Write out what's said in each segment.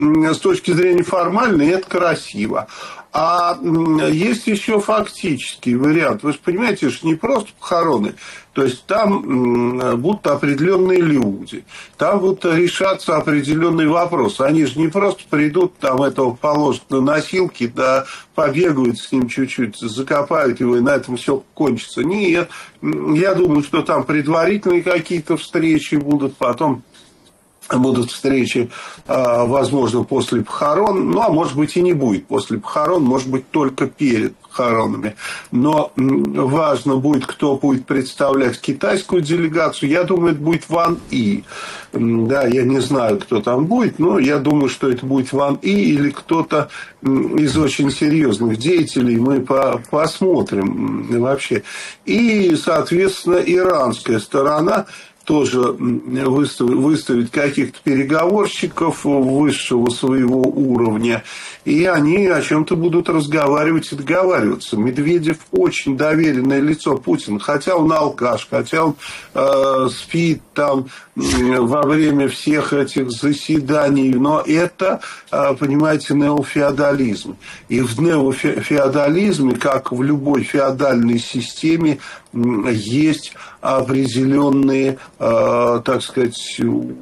с точки зрения формальной это красиво. А есть еще фактический вариант. Вы же понимаете, что не просто похороны. То есть там будут определенные люди, там будут решаться определенные вопросы. Они же не просто придут, там этого положат на носилки, да побегают с ним чуть-чуть, закопают его, и на этом все кончится. Нет, я думаю, что там предварительные какие-то встречи будут, потом будут встречи, возможно, после похорон, ну, а может быть, и не будет после похорон, может быть, только перед похоронами. Но важно будет, кто будет представлять китайскую делегацию. Я думаю, это будет Ван И. Да, я не знаю, кто там будет, но я думаю, что это будет Ван И или кто-то из очень серьезных деятелей. Мы посмотрим вообще. И, соответственно, иранская сторона тоже выставить каких-то переговорщиков высшего своего уровня, и они о чем-то будут разговаривать и договариваться. Медведев очень доверенное лицо Путина, хотя он алкаш, хотя он спит там во время всех этих заседаний, но это, понимаете, неофеодализм. И в неофеодализме, как в любой феодальной системе, есть определенные, так сказать,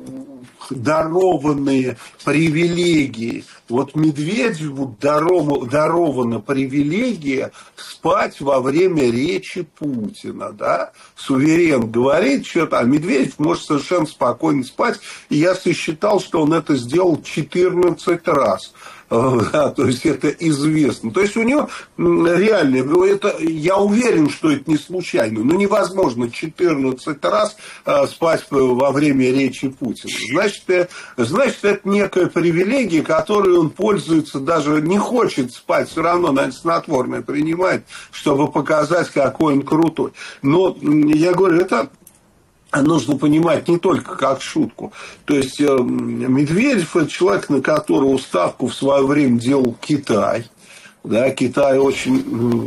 дарованные привилегии. Вот Медведеву дарована привилегия спать во время речи Путина. Да? Суверен говорит что-то, а Медведев может совершенно спокойно спать. И я сосчитал, что он это сделал 14 раз. Да, то есть это известно. То есть у него реально, это, я уверен, что это не случайно, но невозможно 14 раз спать во время речи Путина. Значит, это некая привилегия, которой он пользуется, даже не хочет спать, все равно, наверное, снотворное принимает, чтобы показать, какой он крутой. Но я говорю, это нужно понимать не только как шутку. То есть Медведев – это человек, на которого ставку в свое время делал Китай. Да, Китаю очень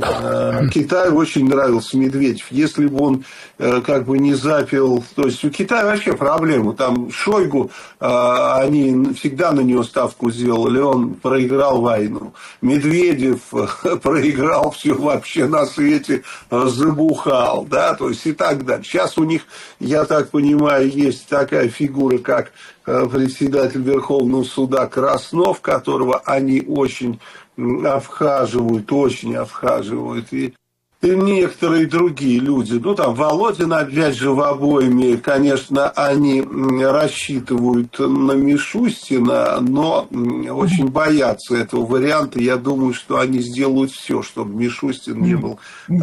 нравился Медведев. Если бы он как бы не запил... То есть у Китая вообще проблема. Там Шойгу, они всегда на него ставку сделали, он проиграл войну. Медведев проиграл все вообще на свете, забухал. Да, то есть и так далее. Сейчас у них, я так понимаю, есть такая фигура, как председатель Верховного суда Краснов, которого они очень обхаживают, и некоторые другие люди. Ну, там, Володин, опять же, в обоими, конечно, они рассчитывают на Мишустина, но очень боятся этого варианта. Я думаю, что они сделают все, чтобы Мишустин не был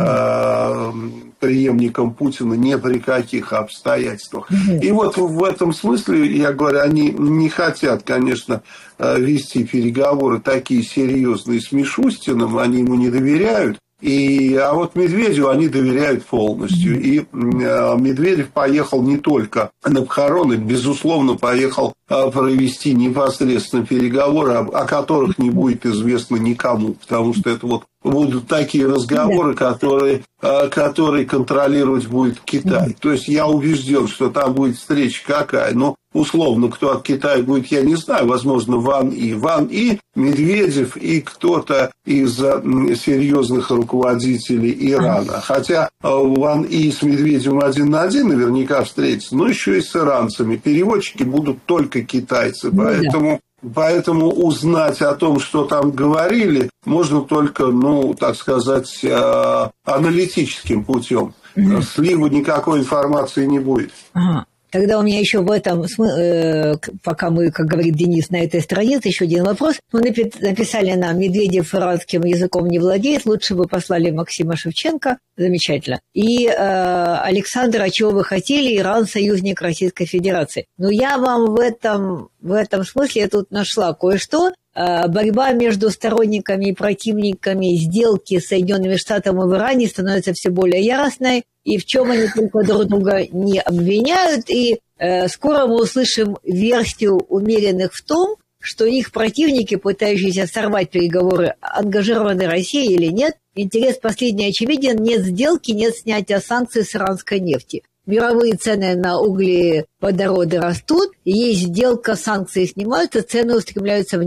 преемником Путина ни при каких обстоятельствах. И вот в этом смысле, я говорю, они не хотят, конечно, вести переговоры такие серьезные с Мишустиным, они ему не доверяют. А вот Медведеву они доверяют полностью. И Медведев поехал не только на похороны, безусловно, поехал провести непосредственно переговоры, о которых не будет известно никому, потому что это вот будут такие разговоры, которые контролировать будет Китай. То есть я убежден, что там будет встреча какая. Но условно, кто от Китая будет, я не знаю. Возможно, Ван И, Медведев и кто-то из серьезных руководителей Ирана. Хотя Ван И с Медведевым один на один наверняка встретятся, но еще и с иранцами. Переводчики будут только китайцы, поэтому узнать о том, что там говорили, можно только, ну, так сказать, аналитическим путем. Слива никакой информации не будет. Ага. Тогда у меня еще в этом, пока мы, как говорит Денис, на этой странице, еще один вопрос. Мы написали нам: Медведев иранским языком не владеет, лучше бы послали Максима Шевченко. Замечательно. И Александр, а чего вы хотели? Иран – союзник Российской Федерации. Но я вам в этом смысле я тут нашла кое-что. Борьба между сторонниками и противниками сделки с Соединенными Штатами в Иране становится все более яростной, и в чем они только друг друга не обвиняют. И скоро мы услышим версию умеренных в том, что их противники, пытающиеся сорвать переговоры, ангажированы Россией или нет. Интерес последний очевиден: нет сделки, нет снятия санкций с иранской нефти. мировые цены на углеводороды растут, есть сделка, санкции снимаются, цены устремляются вниз.